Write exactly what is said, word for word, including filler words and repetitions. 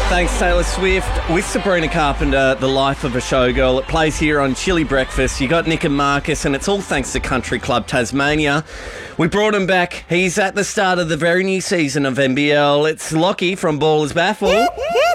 Thanks, Taylor Swift. With Sabrina Carpenter, The Life of a Showgirl. It plays here on Chili Breakfast. You got Nick and Marcus, and it's all thanks to Country Club Tasmania. We brought him back. He's at the start of the very new season of N B L. It's Lockie from Ballers Baffle.